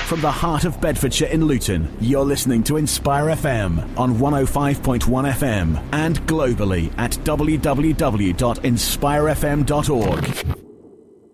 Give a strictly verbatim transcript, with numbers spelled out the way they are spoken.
from the heart of Bedfordshire in Luton, you're listening to Inspire F M on one oh five point one F M and globally at w w w dot inspire f m dot org.